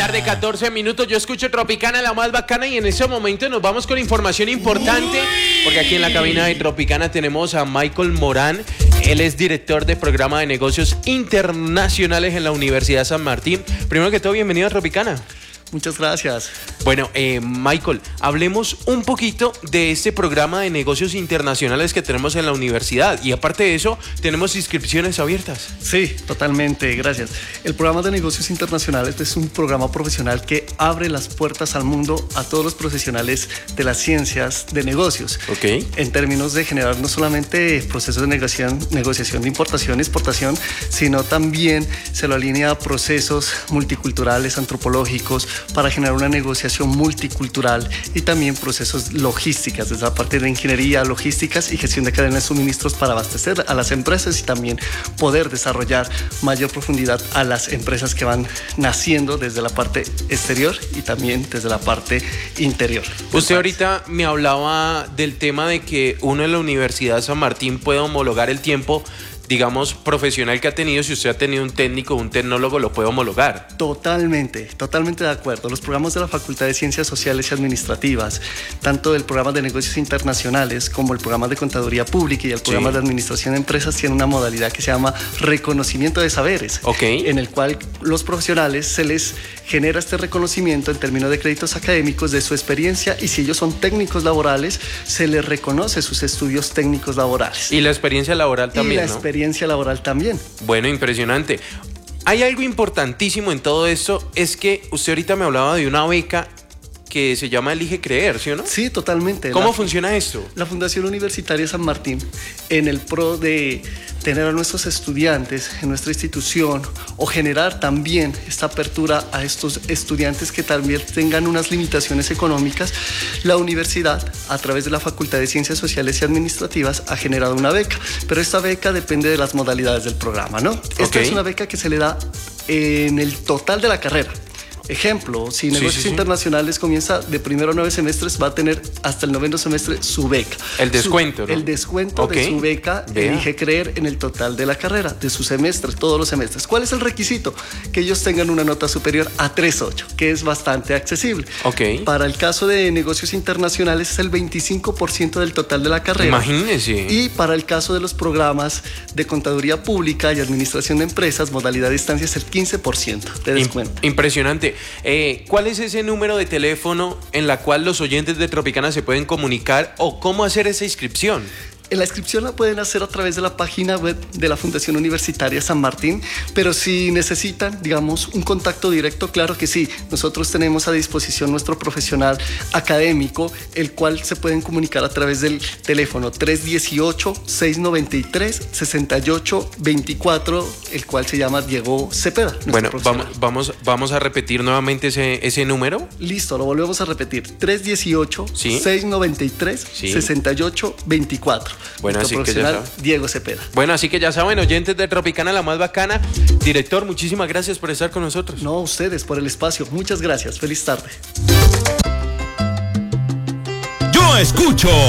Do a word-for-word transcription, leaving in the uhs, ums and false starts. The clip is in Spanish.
tarde, catorce minutos. Yo escucho Tropicana, la más bacana, y en ese momento nos vamos con información importante, porque aquí en la cabina de Tropicana tenemos a Michael Morán. Él es director de programa de negocios internacionales en la Universidad San Martín. Primero que todo, bienvenido a Tropicana. Muchas gracias. Bueno, eh, Michael, hablemos un poquito de este programa de negocios internacionales que tenemos en la universidad. Y aparte de eso, tenemos inscripciones abiertas. Sí, totalmente, gracias. El programa de negocios internacionales es un programa profesional que abre las puertas al mundo a todos los profesionales de las ciencias de negocios. Ok. En términos de generar no solamente procesos de negociación, negociación de importación y exportación, sino también se lo alinea a procesos multiculturales, antropológicos, para generar una negociación multicultural y también procesos logísticas, desde la parte de ingeniería, logísticas y gestión de cadenas de suministros para abastecer a las empresas y también poder desarrollar mayor profundidad a las empresas que van naciendo desde la parte exterior y también desde la parte interior. Usted ahorita me hablaba del tema de que uno en la Universidad San Martín puede homologar el tiempo, digamos, profesional que ha tenido. Si usted ha tenido un técnico o un tecnólogo, lo puede homologar. Totalmente, totalmente de acuerdo. Los programas de la Facultad de Ciencias Sociales y Administrativas, tanto el programa de negocios internacionales como el programa de contaduría pública y el programa sí. de administración de empresas, tienen una modalidad que se llama reconocimiento de saberes, okay. en el cual los profesionales se les genera este reconocimiento en términos de créditos académicos de su experiencia, y si ellos son técnicos laborales, se les reconoce sus estudios técnicos laborales. Y la experiencia laboral también, y la ¿no? experiencia laboral también. Bueno, impresionante. Hay algo importantísimo en todo esto, es que usted ahorita me hablaba de una beca que se llama Elige Creer, ¿sí o no? Sí, totalmente. ¿Cómo la, funciona esto? La Fundación Universitaria San Martín, en el pro de tener a nuestros estudiantes en nuestra institución o generar también esta apertura a estos estudiantes que también tengan unas limitaciones económicas, la universidad, a través de la Facultad de Ciencias Sociales y Administrativas, ha generado una beca, pero esta beca depende de las modalidades del programa, ¿no? Esta okay. es una beca que se le da en el total de la carrera. Ejemplo, si negocios sí, sí, internacionales sí. comienza de primero a nueve semestres, va a tener hasta el noveno semestre su beca. El descuento, su, ¿no? El descuento okay. de su beca, Vea. Elige Creer, en el total de la carrera, de su semestre, todos los semestres. ¿Cuál es el requisito? Que ellos tengan una nota superior a tres punto ocho, que es bastante accesible. Okay. Para el caso de negocios internacionales es el veinticinco por ciento del total de la carrera. Imagínense. Y para el caso de los programas de contaduría pública y administración de empresas, modalidad de distancia, es el quince por ciento de descuento. Impresionante. Eh, ¿Cuál es ese número de teléfono en la cual los oyentes de Tropicana se pueden comunicar, o cómo hacer esa inscripción? La inscripción la pueden hacer a través de la página web de la Fundación Universitaria San Martín, pero si necesitan, digamos, un contacto directo, claro que sí. Nosotros tenemos a disposición nuestro profesional académico, el cual se pueden comunicar a través del teléfono tres uno ocho, seis nueve tres, seis ocho dos cuatro, el cual se llama Diego Cepeda. Bueno, vamos, vamos, vamos a repetir nuevamente ese, ese número. Listo, lo volvemos a repetir. tres uno ocho, ¿Sí? seis nueve tres, ¿Sí? seis ocho dos cuatro. Bueno, así que ya saben. Diego Cepeda. Bueno, así que ya saben, oyentes de Tropicana, la más bacana. Director, muchísimas gracias por estar con nosotros. No, ustedes por el espacio. Muchas gracias. Feliz tarde. Yo escucho